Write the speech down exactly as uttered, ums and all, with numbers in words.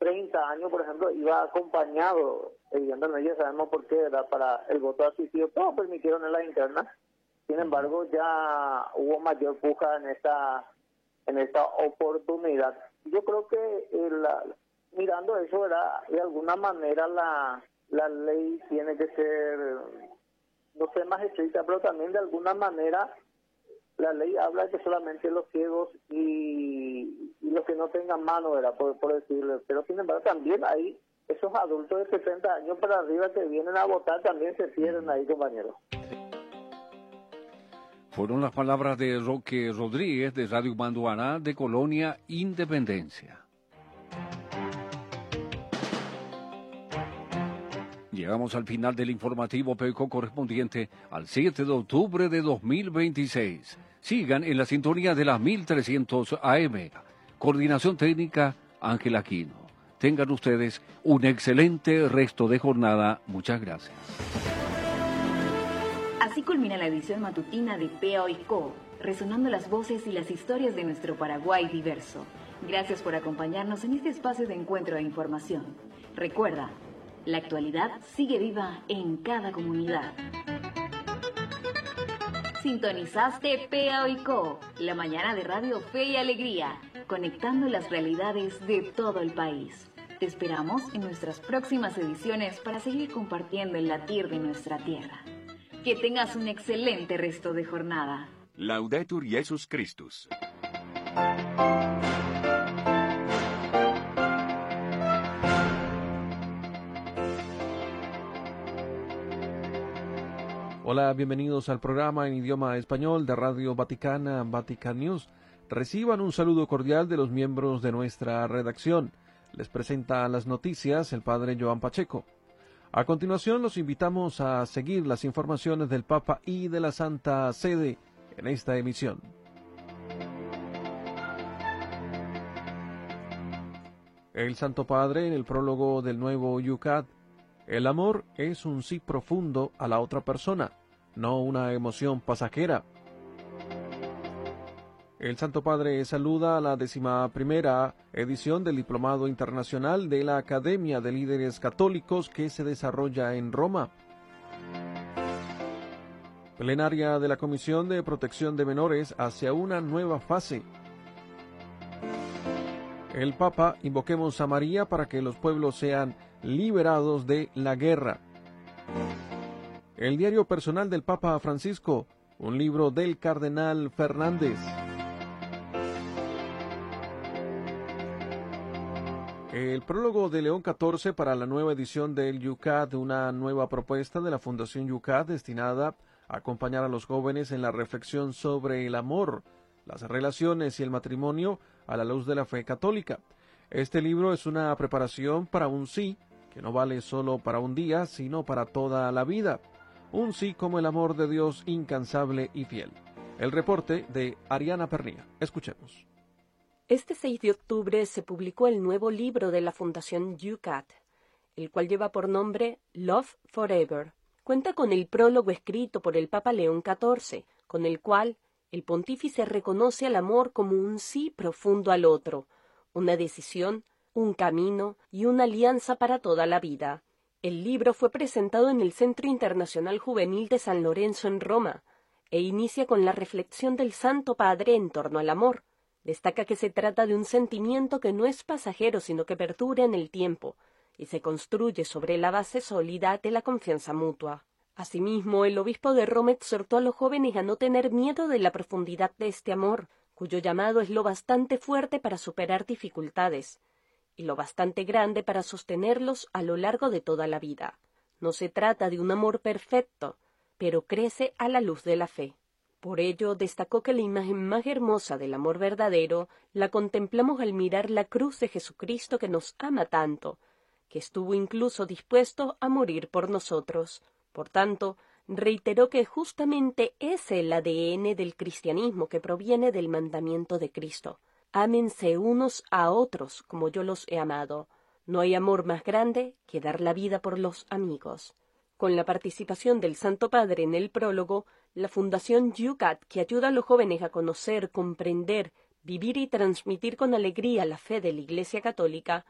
treinta años, por ejemplo, iba acompañado, evidentemente ya sabemos por qué, ¿verdad? Para el voto asistido, todos permitieron en la interna. Sin embargo, ya hubo mayor puja en esta en esta oportunidad. Yo creo que eh, la, mirando eso, ¿verdad? De alguna manera la, la ley tiene que ser, no sé, más estricta, pero también de alguna manera la ley habla de que solamente los ciegos y, y los que no tengan mano, ¿verdad? Por, por decirlo. Pero sin embargo también hay esos adultos de setenta años para arriba que vienen a votar, también se pierden ahí, compañeros. Fueron las palabras de Roque Rodríguez de Radio Manduaná de Colonia Independencia. Llegamos al final del informativo PECO correspondiente al siete de octubre de dos mil veintiséis. Sigan en la sintonía de las mil trescientos A M. Coordinación técnica, Ángel Aquino. Tengan ustedes un excelente resto de jornada. Muchas gracias. Así culmina la edición matutina de P A O y Co, resonando las voces y las historias de nuestro Paraguay diverso. Gracias por acompañarnos en este espacio de encuentro e información. Recuerda, la actualidad sigue viva en cada comunidad. Sintonizaste P A O y Co, la mañana de Radio Fe y Alegría, conectando las realidades de todo el país. Te esperamos en nuestras próximas ediciones para seguir compartiendo el latir de nuestra tierra. Que tengas un excelente resto de jornada. Laudetur Jesus Christus. Hola, bienvenidos al programa en idioma español de Radio Vaticana, Vatican News. Reciban un saludo cordial de los miembros de nuestra redacción. Les presenta las noticias el padre Joan Pacheco. A continuación los invitamos a seguir las informaciones del Papa y de la Santa Sede en esta emisión. El Santo Padre en el prólogo del nuevo Yucat: el amor es un sí profundo a la otra persona, no una emoción pasajera. El Santo Padre saluda a la décima primera edición del Diplomado Internacional de la Academia de Líderes Católicos que se desarrolla en Roma. Plenaria de la Comisión de Protección de Menores hacia una nueva fase. El Papa: invoquemos a María para que los pueblos sean liberados de la guerra. El diario personal del Papa Francisco, un libro del Cardenal Fernández. El prólogo de León catorce para la nueva edición del Yucat, una nueva propuesta de la Fundación Yucat destinada a acompañar a los jóvenes en la reflexión sobre el amor, las relaciones y el matrimonio a la luz de la fe católica. Este libro es una preparación para un sí, que no vale solo para un día, sino para toda la vida. Un sí como el amor de Dios incansable y fiel. El reporte de Ariana Pernía. Escuchemos. Este seis de octubre se publicó el nuevo libro de la Fundación Yucat, el cual lleva por nombre Love Forever. Cuenta con el prólogo escrito por el Papa León catorce, con el cual el pontífice reconoce al amor como un sí profundo al otro, una decisión, un camino y una alianza para toda la vida. El libro fue presentado en el Centro Internacional Juvenil de San Lorenzo en Roma, e inicia con la reflexión del Santo Padre en torno al amor. Destaca que se trata de un sentimiento que no es pasajero, sino que perdura en el tiempo, y se construye sobre la base sólida de la confianza mutua. Asimismo, el obispo de Roma exhortó a los jóvenes a no tener miedo de la profundidad de este amor, cuyo llamado es lo bastante fuerte para superar dificultades, y lo bastante grande para sostenerlos a lo largo de toda la vida. No se trata de un amor perfecto, pero crece a la luz de la fe. Por ello, destacó que la imagen más hermosa del amor verdadero la contemplamos al mirar la cruz de Jesucristo, que nos ama tanto, que estuvo incluso dispuesto a morir por nosotros. Por tanto, reiteró que justamente es el A D N del cristianismo, que proviene del mandamiento de Cristo: ámense unos a otros como yo los he amado. No hay amor más grande que dar la vida por los amigos. Con la participación del Santo Padre en el prólogo, la Fundación Yucat, que ayuda a los jóvenes a conocer, comprender, vivir y transmitir con alegría la fe de la Iglesia Católica,